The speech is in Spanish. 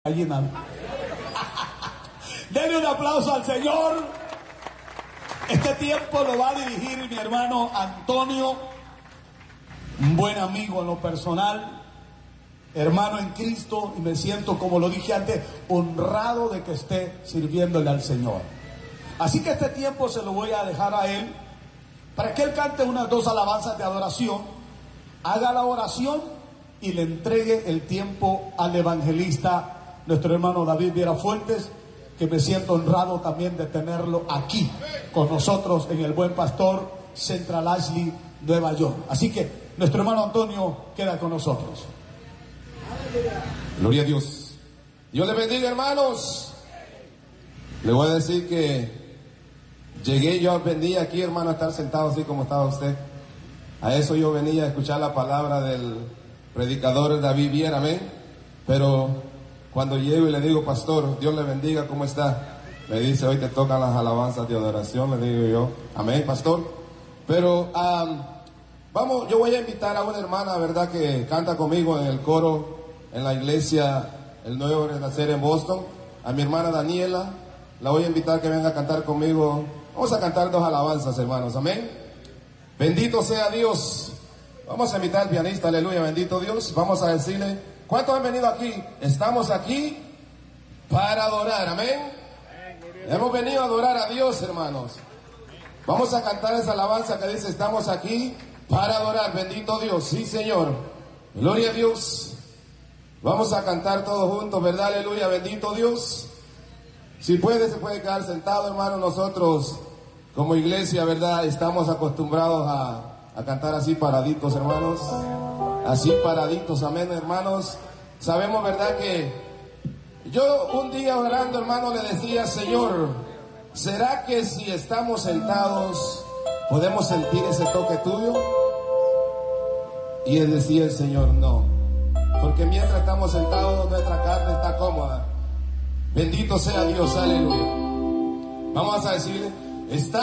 Gallina. Denle un aplauso al Señor. Este tiempo lo va a dirigir mi hermano Antonio, un buen amigo en lo personal, hermano en Cristo, y me siento, como lo dije antes, honrado de que esté sirviéndole al Señor. Así que este tiempo se lo voy a dejar a él, para que él cante unas 2 alabanzas de adoración, haga la oración y le entregue el tiempo al evangelista, nuestro hermano David Viera Fuentes, que me siento honrado también de tenerlo aquí con nosotros en el Buen Pastor, Central Ashley, Nueva York. Así que nuestro hermano Antonio queda con nosotros. Gloria a Dios. Dios les bendiga, hermanos. Le voy a decir que yo venía aquí, hermano, a estar sentado así como estaba usted. A eso yo venía a escuchar la palabra del predicador David Viera, amén. Pero cuando llego y le digo, pastor, Dios le bendiga, ¿cómo está? Me dice, hoy te tocan las alabanzas de adoración, le digo yo, amén, pastor. Pero vamos, yo voy a invitar a una hermana, verdad, que canta conmigo en el coro en la iglesia El Nuevo Renacer en Boston, a mi hermana Daniela. La voy a invitar que venga a cantar conmigo. Vamos a cantar 2 alabanzas, hermanos, amén. Bendito sea Dios. Vamos a invitar al pianista, aleluya, bendito Dios. Vamos a decirle, ¿cuántos han venido aquí? Estamos aquí para adorar, amén. Hemos venido a adorar a Dios, hermanos. Vamos a cantar esa alabanza que dice, estamos aquí para adorar, bendito Dios, sí, Señor. Gloria a Dios. Vamos a cantar todos juntos, ¿verdad? Aleluya, bendito Dios. Si puede, se puede quedar sentado, hermano. Nosotros, como iglesia, ¿verdad? Estamos acostumbrados a cantar así paraditos, hermanos. Así paraditos, amén, hermanos. Sabemos, ¿verdad? Que yo un día orando, hermano, le decía, Señor, ¿será que si estamos sentados podemos sentir ese toque tuyo? Y él decía el Señor, no. Porque mientras estamos sentados, nuestra carne está cómoda. Bendito sea Dios, aleluya. Vamos a decirle, está